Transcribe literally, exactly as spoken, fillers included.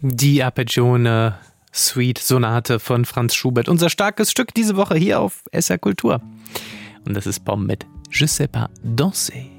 Die Arpeggione Suite Sonate von Franz Schubert. Unser starkes Stück diese Woche hier auf S R Kultur. Und das ist Baum mit Je sais pas danser.